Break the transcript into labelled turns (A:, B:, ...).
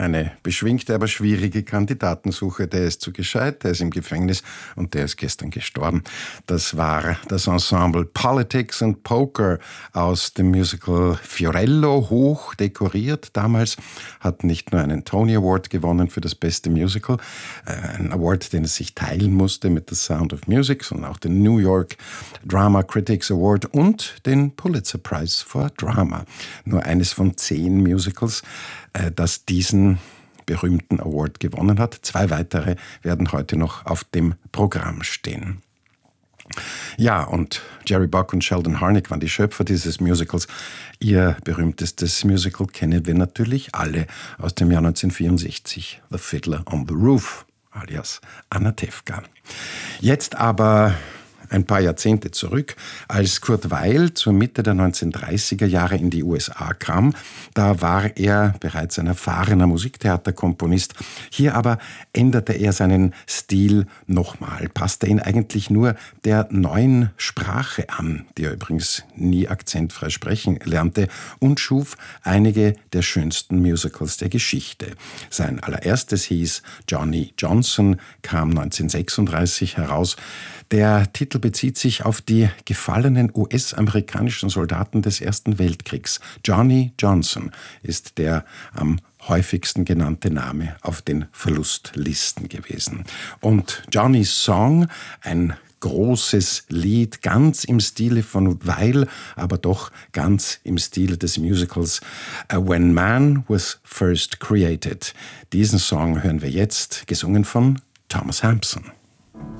A: eine beschwingte, aber schwierige Kandidatensuche. Der ist zu gescheit, der ist im Gefängnis und der ist gestern gestorben. Das war das Ensemble Politics and Poker aus dem Musical Fiorello, hoch dekoriert damals, hat nicht nur einen Tony Award gewonnen für das beste Musical, ein Award, den es sich teilen musste mit The Sound of Music, sondern auch den New York Drama Critics Award und den Pulitzer Prize for Drama. Nur eines von 10 Musicals, das diesen berühmten Award gewonnen hat. 2 weitere werden heute noch auf dem Programm stehen. Ja, und Jerry Bock und Sheldon Harnick waren die Schöpfer dieses Musicals. Ihr berühmtestes Musical kennen wir natürlich alle aus dem Jahr 1964, The Fiddler on the Roof, alias Anatevka. Jetzt aber ein paar Jahrzehnte zurück, als Kurt Weill zur Mitte der 1930er Jahre in die USA kam. Da war er bereits ein erfahrener Musiktheaterkomponist. Hier aber änderte er seinen Stil nochmal, passte ihn eigentlich nur der neuen Sprache an, die er übrigens nie akzentfrei sprechen lernte, und schuf einige der schönsten Musicals der Geschichte. Sein allererstes hieß Johnny Johnson, kam 1936 heraus. Der Titel bezieht sich auf die gefallenen US-amerikanischen Soldaten des Ersten Weltkriegs. Johnny Johnson ist der am häufigsten genannte Name auf den Verlustlisten gewesen. Und Johnnys Song, ein großes Lied, ganz im Stile von Weill, aber doch ganz im Stile des Musicals When Man Was First Created. Diesen Song hören wir jetzt, gesungen von Thomas Hampson.